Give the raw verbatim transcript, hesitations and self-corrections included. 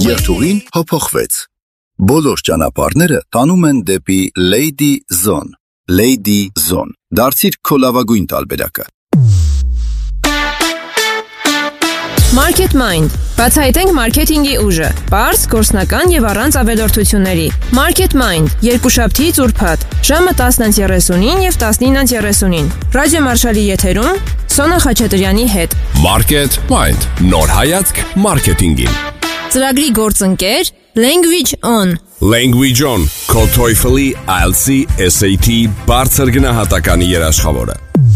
Երթուղին հոփոխվեց։ Բոլոր ճանապարհները տանում են դեպի Lady Zone։ Lady Zone։ Դարձիր քո լավագույն տարբերակը։ Market Mind. Բացահայտենք մարքեթինգի ուժը։ Պարզ, գործնական եւ առանց ավելորդությունների։ Market Mind. Երկուշաբթի ուրբաթ, ժամը տասը երեսունին եւ տասնինը երեսունին։ Ռադիո Մարշալի եթերում Սոնա Խաչատրյանի հետ։ Market Mind. Նոր հայացք մարքեթինգին։ Ծրագրի գործընկեր Language On. Language On. Քո TOEFL-ի, I E L T S, S A T բարձր գնահատականի երաշխավորը։